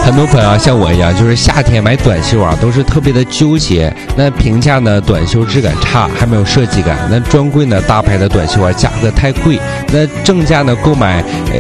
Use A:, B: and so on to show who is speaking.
A: 很多朋友像我一样，就是夏天买短袖啊，都是特别的纠结。那平价呢，短袖质感差，还没有设计感；那专柜呢，大牌的短袖啊，价格太贵。那正价呢，购买